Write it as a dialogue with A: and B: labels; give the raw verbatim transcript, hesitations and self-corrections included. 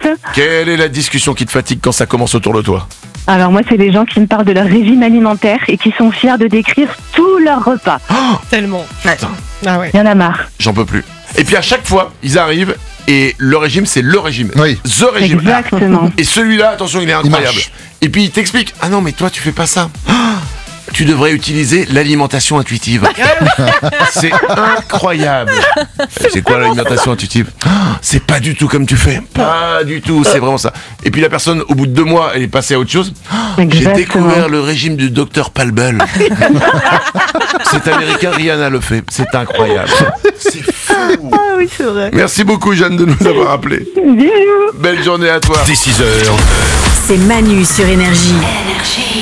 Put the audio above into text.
A: Quelle est la discussion qui te fatigue quand ça commence autour de toi?
B: Alors moi, c'est les gens qui me parlent de leur régime alimentaire et qui sont fiers de décrire tous leurs repas.
C: Tellement.
A: Putain,
C: Ah ouais.
B: Il y en a marre.
A: j'en peux plus. Et puis à chaque fois, ils arrivent et le régime, c'est le régime.
D: Oui.
A: The régime.
B: Exactement.
A: Et celui-là, attention, il est incroyable.
D: marche.
A: Et puis il t'explique, ah non mais toi tu fais pas ça. Ah, tu devrais utiliser l'alimentation intuitive. C'est incroyable. C'est quoi l'alimentation intuitive? Ah, c'est pas du tout comme tu fais. Pas du tout, c'est vraiment ça. Et puis la personne, au bout de deux mois, elle est passée à autre chose. Ah, j'ai
B: Exactement.
A: découvert le régime du docteur Palbel. C'est américain, Rihanna le fait. C'est incroyable. C'est fou.
C: Ah oui, c'est vrai.
A: Merci beaucoup Jeanne de nous avoir appelés.
B: Bisous.
A: Belle journée à toi.
E: Dès six heures.
F: C'est Manu sur Énergie.